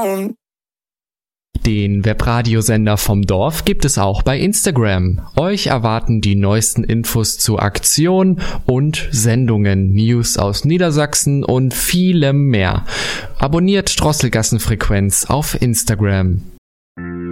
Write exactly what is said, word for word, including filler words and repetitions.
down. Den Webradiosender vom Dorf gibt es auch bei Instagram. Euch erwarten die neuesten Infos zu Aktionen und Sendungen, News aus Niedersachsen und vielem mehr. Abonniert Drosselgassenfrequenz auf Instagram.